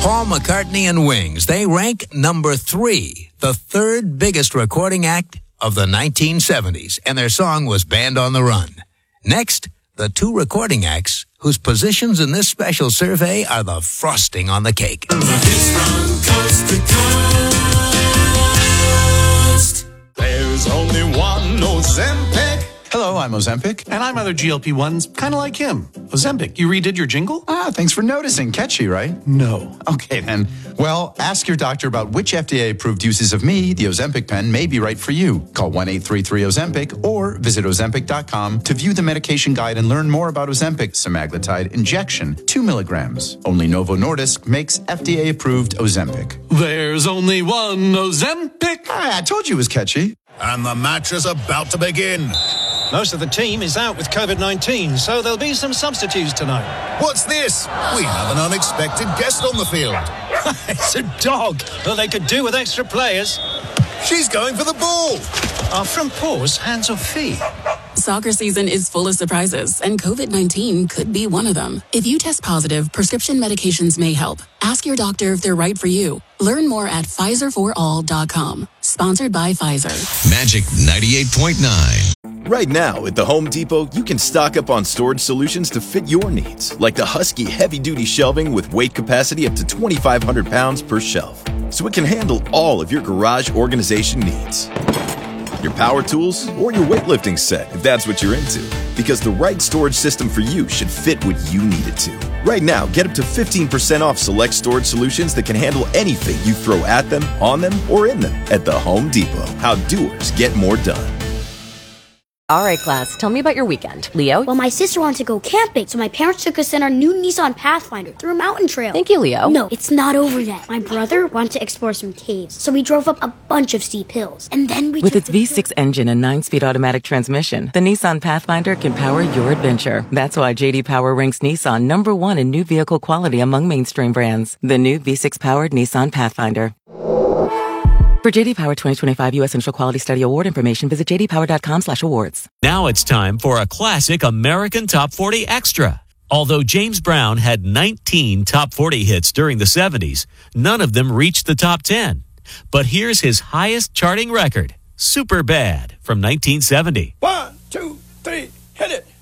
Paul McCartney and Wings, they rank number 3, the third biggest recording act of the 1970s, and their song was Band on the Run. Next, the 2 recording acts whose positions in this special survey are the frosting on the cake. It's from coast to coast. There's only one Ozempic. Hello, I'm Ozempic. And I'm other GLP-1s, kind of like him. Ozempic, you redid your jingle? Thanks for noticing. Catchy, right? No. Okay, then. Well, ask your doctor about which FDA-approved uses of me, the Ozempic pen, may be right for you. Call 1-833-OZEMPIC or visit Ozempic.com to view the medication guide and learn more about Ozempic semaglutide injection, 2 milligrams. Only Novo Nordisk makes FDA-approved Ozempic. There's only one Ozempic. I told you it was catchy. And the match is about to begin. Most of the team is out with COVID-19, so there'll be some substitutes tonight. What's this? We have an unexpected guest on the field. It's a dog. Well, they could do with extra players. She's going for the ball. Are front paws hands or feet? Soccer season is full of surprises, and COVID-19 could be one of them. If you test positive, prescription medications may help. Ask your doctor if they're right for you. Learn more at PfizerForAll.com. Sponsored by Pfizer. Magic 98.9. Right now at the Home Depot, you can stock up on storage solutions to fit your needs, like the Husky heavy-duty shelving with weight capacity up to 2,500 pounds per shelf, so it can handle all of your garage organization needs. Your power tools, or your weightlifting set, if that's what you're into. Because the right storage system for you should fit what you need it to. Right now, get up to 15% off select storage solutions that can handle anything you throw at them, on them, or in them at the Home Depot. How doers get more done. All right, class, tell me about your weekend. Leo? Well, my sister wanted to go camping, so my parents took us in our new Nissan Pathfinder through a mountain trail. Thank you, Leo. No, it's not over yet. My brother wanted to explore some caves, so we drove up a bunch of steep hills. And then we With its V6 engine and 9-speed automatic transmission, the Nissan Pathfinder can power your adventure. That's why J.D. Power ranks Nissan number 1 in new vehicle quality among mainstream brands. The new V6-powered Nissan Pathfinder. For J.D. Power 2025 U.S. Central Quality Study Award information, visit jdpower.com/awards. Now it's time for a classic American Top 40 Extra. Although James Brown had 19 Top 40 hits during the 70s, none of them reached the top 10. But here's his highest charting record, Super Bad, from 1970. 1, 2, 3, hit it.